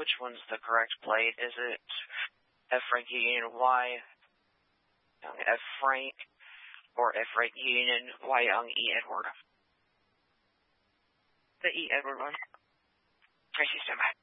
which one's the correct plate. Is it F Frank Union Y F Frank or F Frank Union Y Young E Edward? The E Edward one. Tracy, stand by.